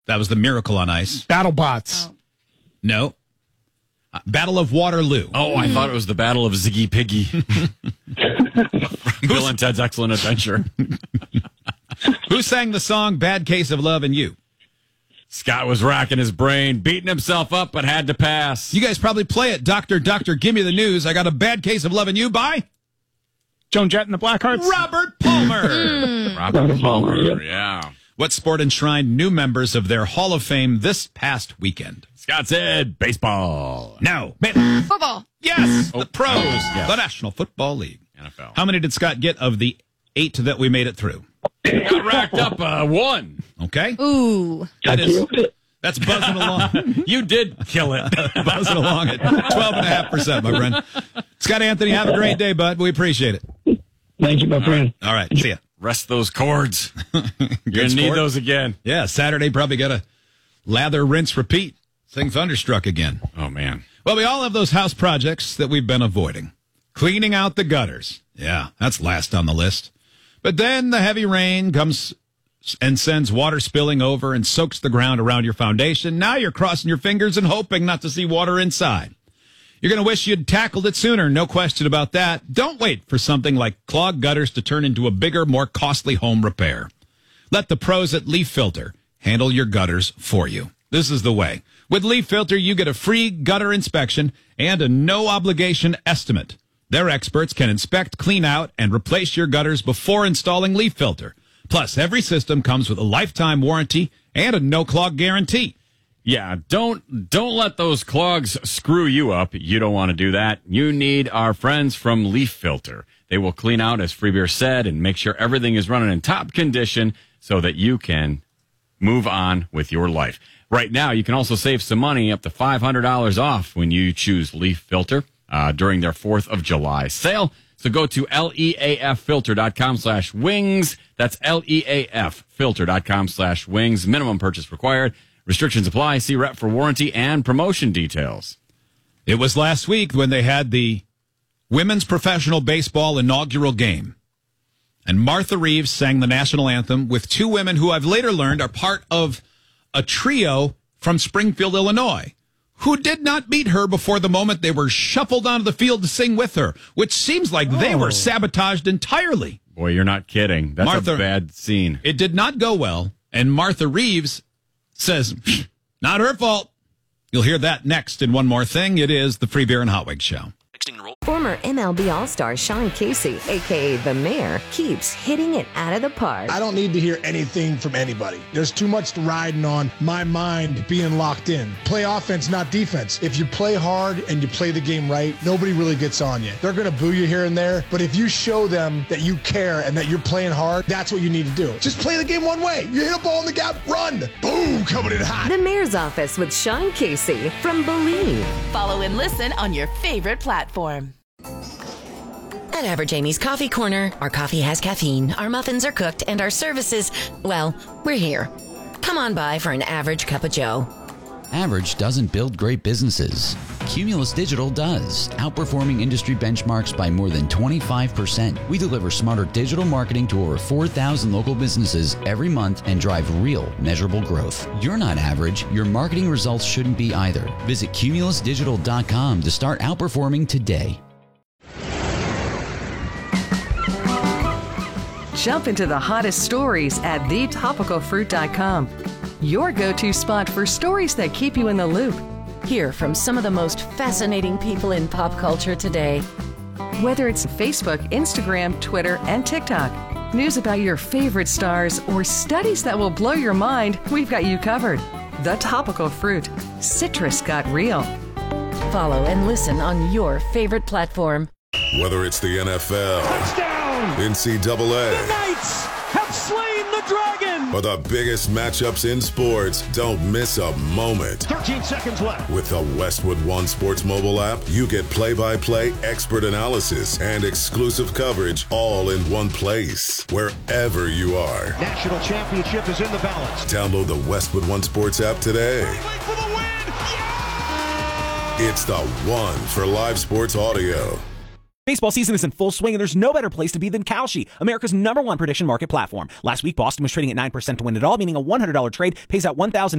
That was the Miracle on Ice. BattleBots. Oh. No. Battle of Waterloo. Oh, I thought it was the Battle of Ziggy Piggy. Bill and Ted's Excellent Adventure. Who sang the song Bad Case of Lovin' You? Scott was racking his brain, beating himself up, but had to pass. You guys probably play it. Doctor, give me the news. I got a bad case of loving you by Joan Jett and the Blackhearts. Robert Palmer. Robert Palmer, yeah. What sport enshrined new members of their Hall of Fame this past weekend? Scott said baseball. No. Football. Yes, the pros, yes. the National Football League. NFL. How many did Scott get of the 8 that we made it through? Got racked up 1. Okay. Ooh. That's buzzing along. You did kill it. Buzzing along at 12.5%, my friend. Scott Anthony, have a great day, bud. We appreciate it. Thank you, my friend. All right. See ya. Rest those cords. You're going to need sport. those again. Yeah, Saturday probably got to lather, rinse, repeat. Sing Thunderstruck again. Oh, man. Well, we all have those house projects that we've been avoiding. Cleaning out the gutters. Yeah, that's last on the list. But then the heavy rain comes and sends water spilling over and soaks the ground around your foundation. Now you're crossing your fingers and hoping not to see water inside. You're going to wish you'd tackled it sooner, no question about that. Don't wait for something like clogged gutters to turn into a bigger, more costly home repair. Let the pros at Leaf Filter handle your gutters for you. This is the way. With Leaf Filter, you get a free gutter inspection and a no-obligation estimate. Their experts can inspect, clean out, and replace your gutters before installing Leaf Filter. Plus, every system comes with a lifetime warranty and a no-clog guarantee. Yeah, don't let those clogs screw you up. You don't want to do that. You need our friends from Leaf Filter. They will clean out, as Freebeer said, and make sure everything is running in top condition so that you can move on with your life. Right now, you can also save some money, up to $500 off when you choose Leaf Filter during their 4th of July sale. So go to leaffilter.com/wings. That's leaffilter.com/wings. Minimum purchase required. Restrictions apply. See rep for warranty and promotion details. It was last week when they had the women's professional baseball inaugural game. And Martha Reeves sang the national anthem with 2 women who I've later learned are part of a trio from Springfield, Illinois, who did not meet her before the moment they were shuffled onto the field to sing with her, which seems like they were sabotaged entirely. Boy, you're not kidding. That's Martha, a bad scene. It did not go well, and Martha Reeves says, not her fault. You'll hear that next in One More Thing. It is the Free Beer and Hot Wings Show. Former MLB All-Star Sean Casey, a.k.a. The Mayor, keeps hitting it out of the park. I don't need to hear anything from anybody. There's too much riding on my mind being locked in. Play offense, not defense. If you play hard and you play the game right, nobody really gets on you. They're going to boo you here and there, but if you show them that you care and that you're playing hard, that's what you need to do. Just play the game one way. You hit a ball in the gap, run. Boom, coming in hot. The Mayor's Office with Sean Casey from Believe. Follow and listen on your favorite platform. At Average Amy's Coffee Corner, our coffee has caffeine, our muffins are cooked, and our services, well, we're here. Come on by for an average cup of joe. Average doesn't build great businesses. Cumulus Digital does, outperforming industry benchmarks by more than 25%. We deliver smarter digital marketing to over 4,000 local businesses every month and drive real, measurable growth. You're not average. Your marketing results shouldn't be either. Visit cumulusdigital.com to start outperforming today. Jump into the hottest stories at thetopicalfruit.com. Your go-to spot for stories that keep you in the loop. Hear from some of the most fascinating people in pop culture today. Whether it's Facebook, Instagram, Twitter, and TikTok, news about your favorite stars, or studies that will blow your mind, we've got you covered. The Topical Fruit. Citrus got real. Follow and listen on your favorite platform. Whether it's the NFL, touchdown, NCAA, the Knights have slain the dragon, or the biggest matchups in sports, don't miss a moment. 13 seconds left. With the Westwood One Sports mobile app, you get play-by-play, expert analysis, and exclusive coverage all in one place, wherever you are. National championship is in the balance. Download the Westwood One Sports app today. For the win! Yeah! It's the one for live sports audio. Baseball season is in full swing, and there's no better place to be than Kalshi, America's #1 prediction market platform. Last week, Boston was trading at 9% to win it all, meaning a $100 trade pays out $1,000